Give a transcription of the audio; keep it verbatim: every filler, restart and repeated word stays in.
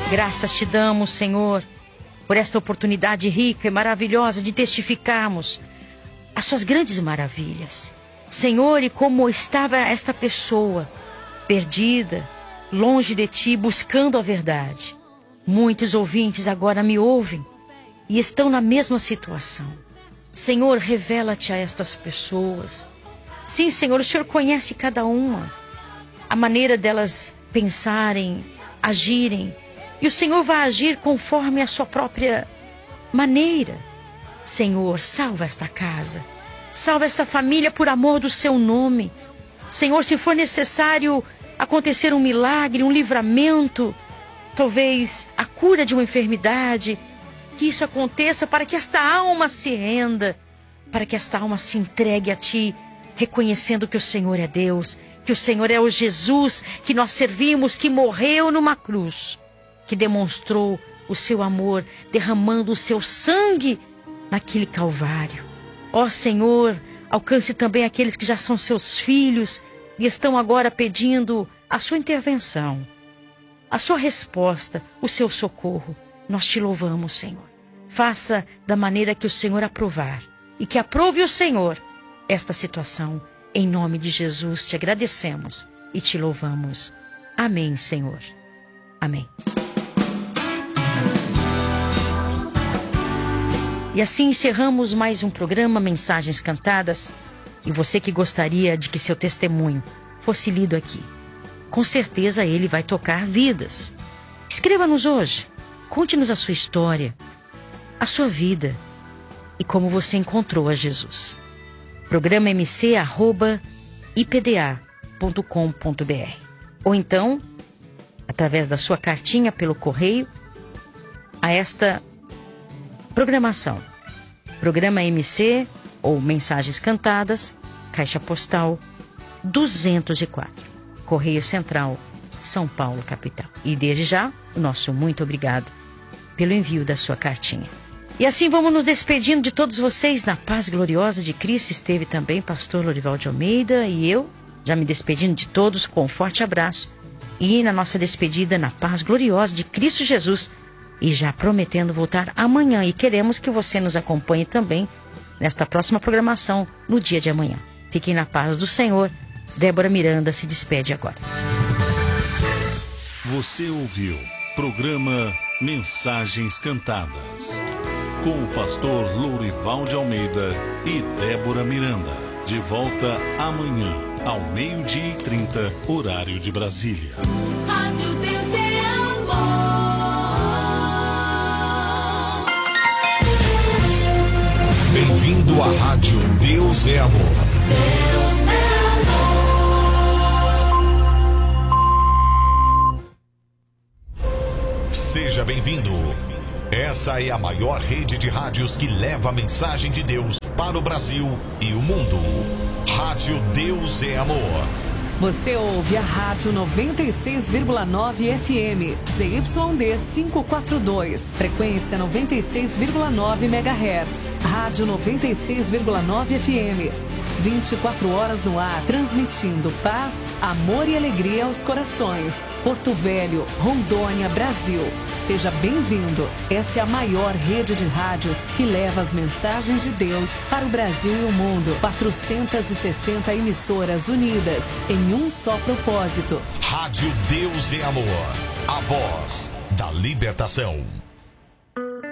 Graças te damos, Senhor, por esta oportunidade rica e maravilhosa de testificarmos as suas grandes maravilhas. Senhor, e como estava esta pessoa perdida, longe de ti, buscando a verdade. Muitos ouvintes agora me ouvem e estão na mesma situação. Senhor, revela-te a estas pessoas. Sim, Senhor, o Senhor conhece cada uma, a maneira delas pensarem, agirem. E o Senhor vai agir conforme a sua própria maneira. Senhor, salva esta casa. Salva esta família por amor do seu nome. Senhor, se for necessário acontecer um milagre, um livramento, talvez a cura de uma enfermidade, que isso aconteça para que esta alma se renda, para que esta alma se entregue a ti, reconhecendo que o Senhor é Deus, que o Senhor é o Jesus que nós servimos, que morreu numa cruz, que demonstrou o seu amor, derramando o seu sangue naquele Calvário. Ó Senhor, alcance também aqueles que já são seus filhos e estão agora pedindo a sua intervenção, a sua resposta, o seu socorro. Nós te louvamos, Senhor. Faça da maneira que o Senhor aprovar e que aprove o Senhor esta situação. Em nome de Jesus te agradecemos e te louvamos. Amém, Senhor. Amém. E assim encerramos mais um programa Mensagens Cantadas. E você que gostaria de que seu testemunho fosse lido aqui, com certeza ele vai tocar vidas. Escreva-nos hoje. Conte-nos a sua história, a sua vida e como você encontrou a Jesus. Programa m c arroba i p d a ponto com ponto b r. Ou então, através da sua cartinha pelo correio, a esta programação. Programa M C ou Mensagens Cantadas, Caixa Postal duzentos e quatro, Correio Central, São Paulo, capital. E desde já, o nosso muito obrigado pelo envio da sua cartinha. E assim vamos nos despedindo de todos vocês na paz gloriosa de Cristo. Esteve também pastor Lorival de Almeida e eu, já me despedindo de todos com um forte abraço. E na nossa despedida na paz gloriosa de Cristo Jesus. E já prometendo voltar amanhã. E queremos que você nos acompanhe também nesta próxima programação no dia de amanhã. Fiquem na paz do Senhor. Débora Miranda se despede agora. Você ouviu programa Mensagens Cantadas com o pastor Lorival de Almeida e Débora Miranda. De volta amanhã ao meio-dia e trinta, horário de Brasília. Rádio Deus é amor. Bem-vindo à Rádio Deus é Amor. Deus é amor. Seja bem-vindo. Essa é a maior rede de rádios que leva a mensagem de Deus para o Brasil e o mundo. Rádio Deus é Amor. Você ouve a Rádio noventa e seis vírgula nove F M, Z Y D quinhentos e quarenta e dois, frequência noventa e seis vírgula nove megahertz. Rádio noventa e seis vírgula nove F M, vinte e quatro horas no ar, transmitindo paz, amor e alegria aos corações. Porto Velho, Rondônia, Brasil. Seja bem-vindo. Essa é a maior rede de rádios que leva as mensagens de Deus para o Brasil e o mundo. quatrocentas e sessenta emissoras unidas em um só propósito. Rádio Deus é Amor. A voz da libertação.